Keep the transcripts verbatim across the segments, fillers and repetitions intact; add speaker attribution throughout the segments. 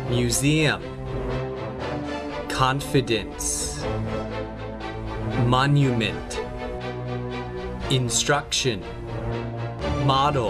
Speaker 1: museum confidence monument instruction model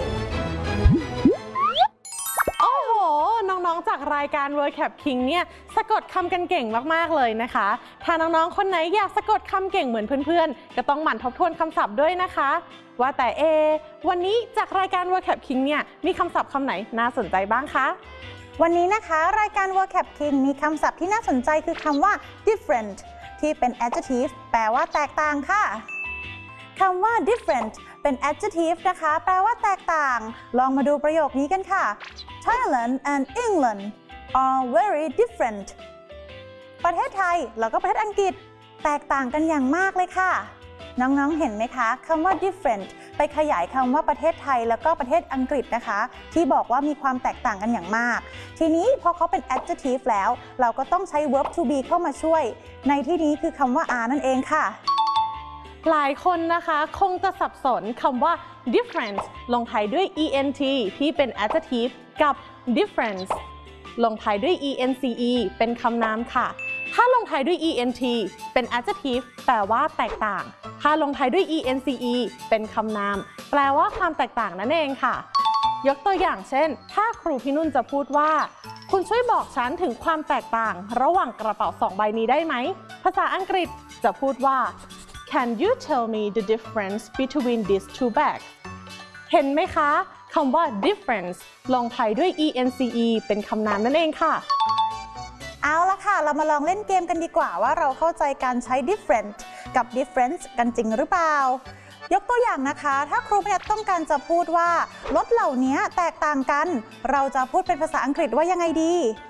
Speaker 2: น้องๆจากรายการ Word Cap King เนี่ยสะกดคำกันเก่งมากๆเลยนะคะถ้าน้องๆคนไหนอยากสะกดคำเก่งเหมือนเพื่อนๆก็ต้องหมั่นทบทวนคำศัพท์ด้วยนะคะว่าแต่เอวันนี้จากรายการ Word Cap King เนี่ยมีคำศัพท์คำไหนน่าสนใจบ้างคะ
Speaker 3: วันนี้นะคะรายการ Word Cap King มีคำศัพท์ที่น่าสนใจคือคำว่า different ที่เป็น adjective แปลว่าแตกต่างค่ะคำว่า different เป็น adjective นะคะแปลว่าแตกต่างลองมาดูประโยคนี้กันค่ะ Thailand and England are very different ประเทศไทยแล้วก็ประเทศอังกฤษแตกต่างกันอย่างมากเลยค่ะน้องๆเห็นไหมคะคำว่า different ไปขยายคำว่าประเทศไทยแล้วก็ประเทศอังกฤษนะคะที่บอกว่ามีความแตกต่างกันอย่างมากทีนี้พอเขาเป็น adjective แล้วเราก็ต้องใช้ verb to be เข้ามาช่วยในที่นี้คือคำว่า are นั่นเองค่ะ
Speaker 2: หลายคนนะคะคงจะสับสนคำว่า different ลงท้ายด้วย ent ที่เป็น adjective กับ difference ลงท้ายด้วย ence เป็นคำนามค่ะถ้าลงท้ายด้วย ent เป็น adjective แปลว่าแตกต่างถ้าลงท้ายด้วย ence เป็นคำนามแปลว่าความแตกต่างนั่นเองค่ะยกตัวอย่างเช่นถ้าครูพี่นุ่นจะพูดว่าคุณช่วยบอกฉันถึงความแตกต่างระหว่างกระเป๋าสองใบนี้ได้ไหมภาษาอังกฤษจะพูดว่า Can you tell me the difference between these two bags เห็นไหมคะคำว่า difference ลงท้ายด้วย ence เป็นคำนามนั่นเองค่ะ
Speaker 3: เอาละค่ะเรามาลองเล่นเกมกันดีกว่าว่าเราเข้าใจการใช้ different กับ difference กันจริงหรือเปล่ายกตัวอย่างนะคะถ้าครูพยัญชนะต้องการจะพูดว่ารถเหล่านี้แตกต่างกันเราจะพูดเป็นภาษาอังกฤษว่ายังไงดี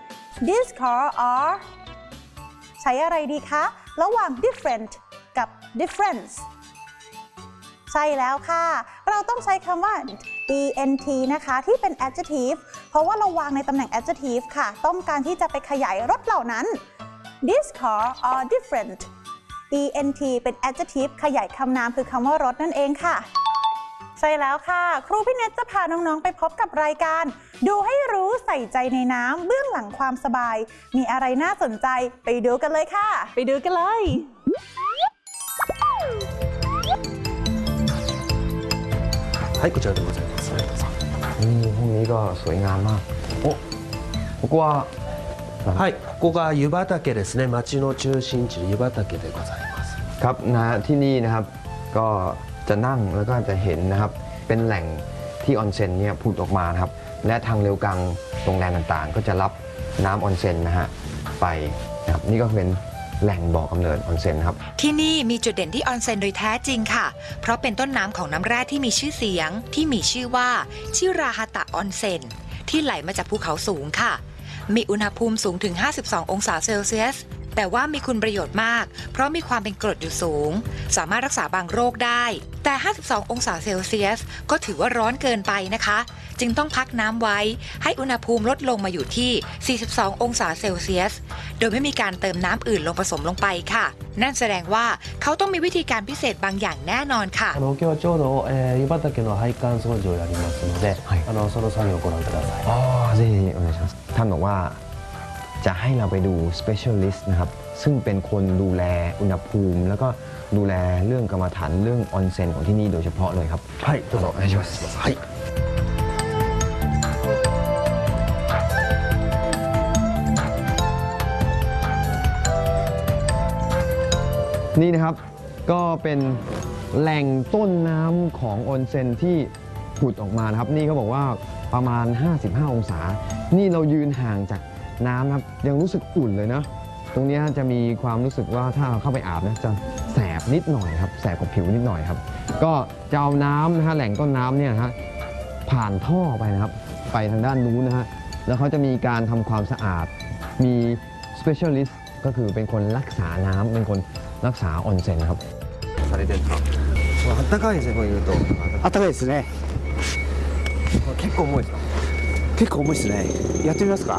Speaker 3: These cars are ใช้อะไรดีคะระหว่าง different กับ difference ใช่แล้วค่ะเราต้องใช้คำว่า ent นะคะที่เป็น adjective เพราะว่าเราวางในตำแหน่ง adjective ค่ะต้องการที่จะไปขยายรถเหล่านั้น These cars are different ent เป็น adjective ขยายคำนามคือคำว่ารถนั่นเองค่ะใช่แล้วค่ะครูพี่เนตจะพาน้องๆไปพบกับรายการดูให้รู้ใส่ใจในน้ำเบื้องหลังความสบายมีอะไรน่าสนใจไปดูกันเลยค่ะ
Speaker 2: ไปดูกันเลย
Speaker 4: はいこちらでございますนี่ห้องนี้ก็สวยงามมากโอ้ここは
Speaker 5: はいここが湯畑ですね町の中心地湯畑でございます
Speaker 4: ครับนะที่นี่นะครับก็จะนั่งแล้วก็จะเห็นนะครับเป็นแหล่งที่ออนเซ็นเนี่ยผุดออกมาครับและทางเร็วกังโรงแรมต่างๆก็จะรับน้ำออนเซ็นนะฮะไปนะครับนี่ก็เป็นแหล่งบ่อกำเนิดออนเซ็นครับ
Speaker 6: ที่นี่มีจุดเด่นที่ออนเซ็นโดยแท้จริงค่ะเพราะเป็นต้นน้ำของน้ำแร่ที่มีชื่อเสียงที่มีชื่อว่าชิราฮาตะออนเซ็นที่ไหลมาจากภูเขาสูงค่ะมีอุณหภูมิสูงถึงห้าสิบสององศาเซลเซียสแต่ว่ามีคุณประโยชน์มากเพราะมีความเป็นกรดอยู่สูงสามารถรักษาบางโรคได้แต่ห้าสิบสององศาเซลเซียสก็ถือว่าร้อนเกินไปนะคะจึงต้องพักน้ำไว้ให้อุณหภูมิลดลงมาอยู่ที่สี่สิบสององศาเซลเซียสโดยไม่มีการเติมน้ำอื่นลงผสมลงไปค่ะนั่นแสดงว่าเขาต้องมีวิธีการพิเศษบางอย่างแน่นอนค่ะ
Speaker 5: あの今日はちょうど、えー、湯畑の配管掃除をやりますので、はい、あのその作業をご覧ください。
Speaker 4: อ๋อぜひお願いしますท่านบอกว่าจะให้เราไปดู specialist นะครับซึ่งเป็นคนดูแลอุณหภูมิแล้วก็ดูแลเรื่องกรรมฐานเรื่องออนเซ็นของที่นี่โดยเฉพาะเลยครับ
Speaker 5: はいどうぞお願いしますはい
Speaker 4: นี่นะครับก็เป็นแหล่งต้นน้ำของออนเซ็นที่ผุดออกมานะครับนี่เขาบอกว่าประมาณห้าสิบห้าองศานี่เรายืนห่างจากน้ำครับยังรู้สึกอุ่นเลยนะตรงนี้จะมีความรู้สึกว่าถ้าเราเข้าไปอาบนะจะแสบนิดหน่อยครับแสบกับผิวนิดหน่อยครับก็จะเอาน้ำนะฮะแหล่งต้นน้ำเนี่ยฮะผ่านท่อไปนะครับไปทางด้านนู้นนะฮะแล้วเขาจะมีการทำความสะอาดมี specialist ก็คือเป็นคนรักษาน้ำเป็นคนรักษาออนเซ็นครับ
Speaker 5: されてるんですかあったかいですねこれ言うと
Speaker 7: あったかいですね
Speaker 5: 結構重いですか
Speaker 7: 結構重いですねやってみますか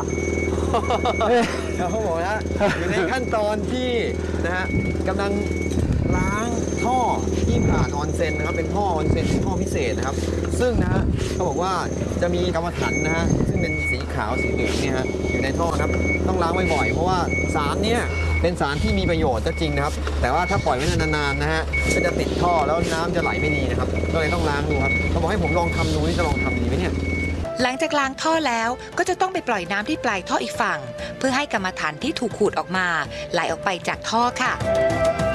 Speaker 4: เขาบอกนะอยู่ในขั้นตอนที่นะฮะกำลังล้างท่อที่ผ่านออนเซ็นนะครับเป็นท่อออนเซ็นท่อพิเศษนะครับซึ่งนะฮะเขาบอกว่าจะมีกรรมฐานนะฮะซึ่งเป็นสีขาวสีเหลืองเนี่ยฮะอยู่ในท่อนะครับต้องล้างบ่อยๆเพราะว่าสารเนี่ยเป็นสารที่มีประโยชน์ก็จริงนะครับแต่ว่าถ้าปล่อยไว้นานๆนะฮะก็จะติดท่อแล้วน้ำจะไหลไม่ดีนะครับก็เลยต้องล้างดูครับเขาบอกให้ผมลองทำดูนี่จะลองทำดีไหมเนี่ย
Speaker 6: หลังจากล้างท่อแล้วก็จะต้องไปปล่อยน้ำที่ปลายท่ออีกฝั่ง เพื่อให้กรรมฐานที่ถูกขูดออกมาไหลออกไปจากท่อค่ะ